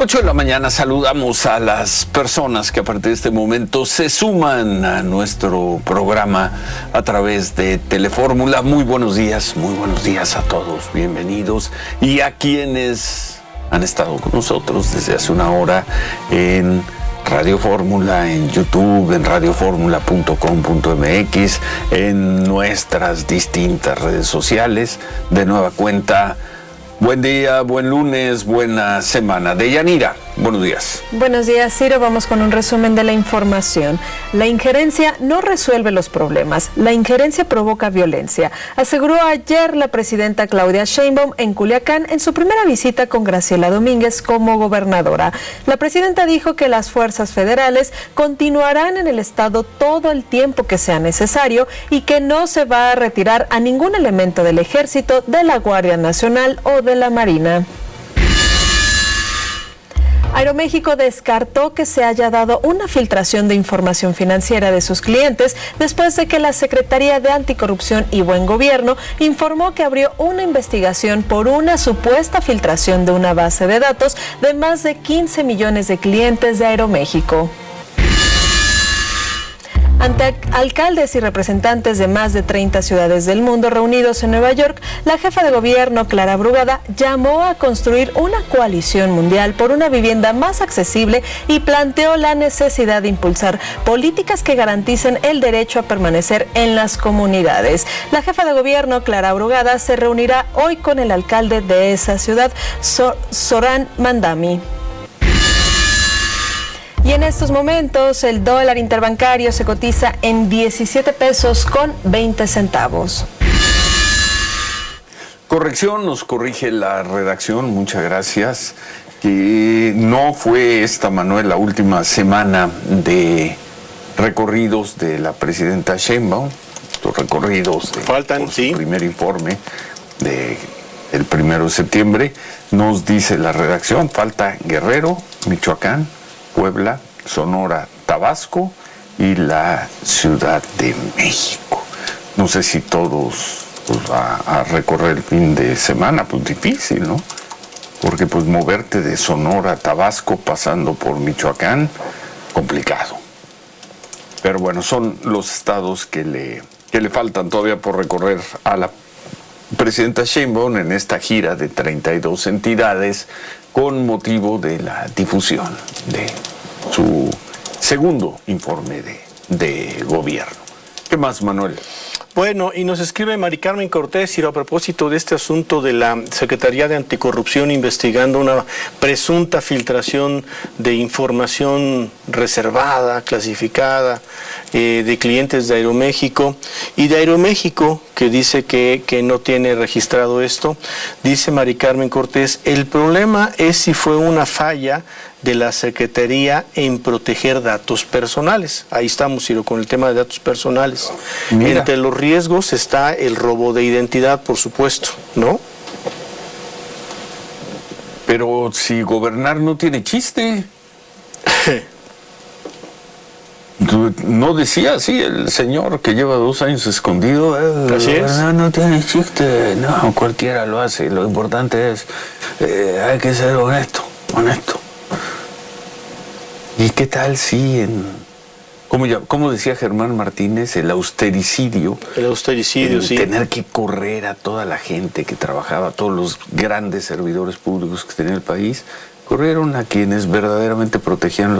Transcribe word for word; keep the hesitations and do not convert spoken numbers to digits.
ocho de la mañana saludamos a las personas que a partir de este momento se suman a nuestro programa a través de Telefórmula. Muy buenos días, muy buenos días a todos, bienvenidos. Y a quienes han estado con nosotros desde hace una hora en Radio Fórmula, en YouTube, en radio fórmula punto com punto m x, en nuestras distintas redes sociales. De nueva cuenta, buen día, buen lunes, buena semana. Deyanira, buenos días. Buenos días, Ciro. Vamos con un resumen de la información. La injerencia no resuelve los problemas. La injerencia provoca violencia, aseguró ayer la presidenta Claudia Sheinbaum en Culiacán en su primera visita con Graciela Domínguez como gobernadora. La presidenta dijo que las fuerzas federales continuarán en el estado todo el tiempo que sea necesario y que no se va a retirar a ningún elemento del ejército, de la Guardia Nacional o de la Marina. Aeroméxico descartó que se haya dado una filtración de información financiera de sus clientes después de que la Secretaría de Anticorrupción y Buen Gobierno informó que abrió una investigación por una supuesta filtración de una base de datos de más de quince millones de clientes de Aeroméxico. Ante alcaldes y representantes de más de treinta ciudades del mundo reunidos en Nueva York, la jefa de gobierno, Clara Brugada, llamó a construir una coalición mundial por una vivienda más accesible y planteó la necesidad de impulsar políticas que garanticen el derecho a permanecer en las comunidades. La jefa de gobierno, Clara Brugada, se reunirá hoy con el alcalde de esa ciudad, Zoran Mandami. Y en estos momentos el dólar interbancario se cotiza en diecisiete pesos con veinte centavos. Corrección, nos corrige la redacción, muchas gracias. Que no fue esta, Manuel, la última semana de recorridos de la presidenta Sheinbaum. Los recorridos de faltan, por sí. Su primer informe de el primero de septiembre. Nos dice la redacción, falta Guerrero, Michoacán, Puebla, Sonora, Tabasco y la Ciudad de México. No sé si todos pues, va a recorrer el fin de semana, pues difícil, ¿no? Porque pues moverte de Sonora a Tabasco pasando por Michoacán, complicado. Pero bueno, son los estados que le, que le faltan todavía por recorrer a la presidenta Sheinbaum en esta gira de treinta y dos entidades con motivo de la difusión de su segundo informe de, de gobierno. ¿Qué más, Manuel? Bueno, y nos escribe Mari Carmen Cortés, y a propósito de este asunto de la Secretaría de Anticorrupción investigando una presunta filtración de información reservada, clasificada, eh, de clientes de Aeroméxico, y de Aeroméxico, que dice que, que no tiene registrado esto. Dice Mari Carmen Cortés, el problema es si fue una falla de la Secretaría en proteger datos personales. Ahí estamos, Ciro, con el tema de datos personales. Mira. Entre los riesgos está el robo de identidad, por supuesto, ¿no? Pero si gobernar no tiene chiste. No decía así el señor que lleva dos años escondido. Eh, Así es. No, no tiene chiste. No, cualquiera lo hace. Lo importante es, eh, hay que ser honesto, honesto. ¿Y qué tal si en, como, ya, como decía Germán Martínez, el austericidio? El austericidio, el sí. Tener que correr a toda la gente que trabajaba, todos los grandes servidores públicos que tenía el país, corrieron a quienes verdaderamente protegían